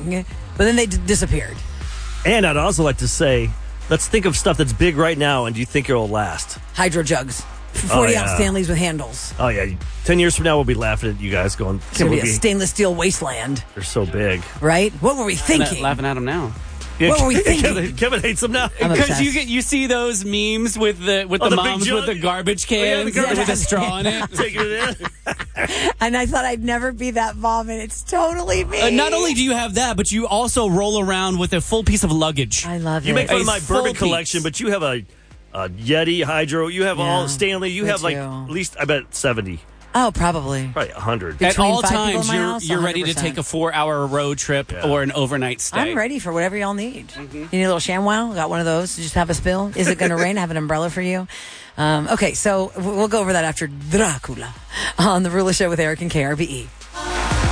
thing, but then they disappeared. And I'd also like to say, let's think of stuff that's big right now, and do you think it'll last? Hydro jugs. 40-ounce Stanleys with handles. Oh, yeah. 10 years from now, we'll be laughing at you guys going, It's going to be a stainless steel wasteland. They're so big. Right? What were we thinking? Laughing at them now. Yeah, what were we thinking? Kevin hates them now. Because you see those memes with the moms with the garbage cans with a straw in it. Taking it in. And I thought I'd never be that mom, and it's totally me. Not only do you have that, but you also roll around with a full piece of luggage. I love You it. make fun of my full bourbon piece. collection, but you have a Yeti, Hydro. You have all Stanley. You me have like too. at least, I bet, 70. Oh, probably. Probably 100. At Between all 5 people in times, my house, you're ready to 100%. take a 4-hour road trip or an overnight stay. I'm ready for whatever y'all need. You need a little ShamWow? Got one of those to just have a spill? Is it going to rain? I have an umbrella for you. Okay, so we'll go over that after Dracula on The Rula Show with Eric and KRBE.